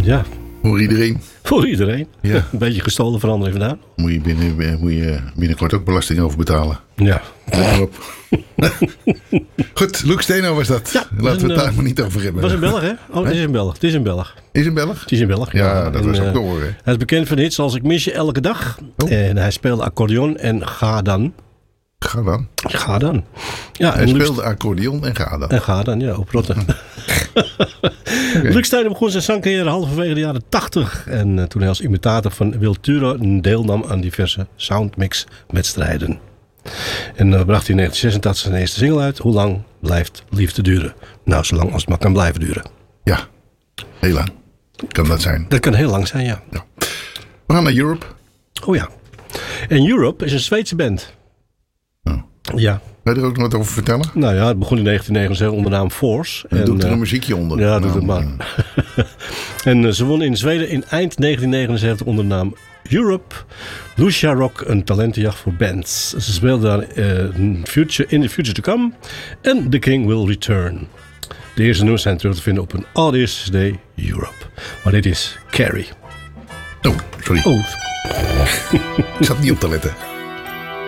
Ja. Voor iedereen. Voor iedereen. Ja. Een beetje gestolen van anderen vandaan. Moet je binnenkort ook belasting over betalen. Ja. Let maar op. Goed, Luc Steno was dat. Ja, Laten we het daar maar niet over hebben. Was een Belg, hè? Oh, het is een Belg. Het is een Belg. Is een Belg? Het is een Belg, Ja, dat was En, ook te horen. Hij is bekend van hits als Ik mis je elke dag. Oh. En hij speelde accordeon en Ga dan. Ga dan. Ga dan. Ja, Hij en speelde accordeon en ga dan. En Ga dan, ja, op rotten. Luc Steno begon zijn zangcarrière halverwege de jaren 80. En toen hij als imitator van Wil Turo deelnam aan diverse soundmix-wedstrijden. En bracht hij in 1986 zijn eerste single uit. Hoe lang blijft liefde duren? Nou, zolang als het maar kan blijven duren. Ja, heel lang. Kan dat zijn. Dat kan heel lang zijn, ja. Ja. We gaan naar Europe. Oh ja. En Europe is een Zweedse band. Oh. Ja. Wil je er ook nog wat over vertellen? Nou ja, het begon in 1979 onder de naam Force. En doe er een muziekje onder. Ja, doe het maar. En ze won in Zweden in eind 1979 onder de naam Europe. Lucia Rock, een talentenjacht voor bands. Ze speelden daar in the Future to Come en The King Will Return. De eerste nummers zijn terug te vinden op hun allereerste CD Europe. Maar dit is Carrie. Oh, sorry. Oh. Ik zat niet op te letten.